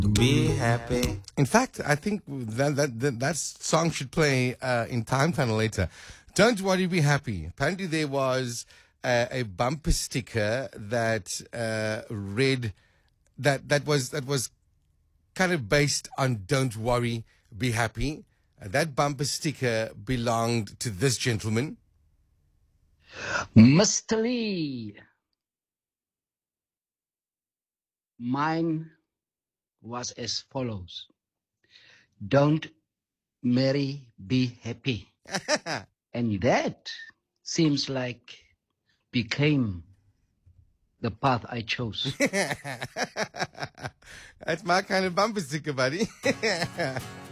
Be happy. In fact, I think that song should play in Time Tunnel later. Don't worry, be happy. Apparently, there was a bumper sticker that read that was kind of based on "Don't worry, be happy." That bumper sticker belonged to this gentleman. Mr. Lee, mine was as follows. Don't marry, be happy. And that seems like became the path I chose. That's my kind of bumper sticker, buddy.